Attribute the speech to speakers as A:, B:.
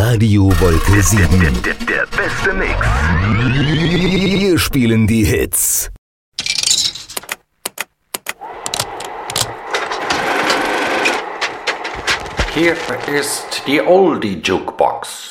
A: Radio Wolke 7.
B: Der beste Mix.
A: Wir spielen die Hits.
C: Hier ist die Oldie Jukebox.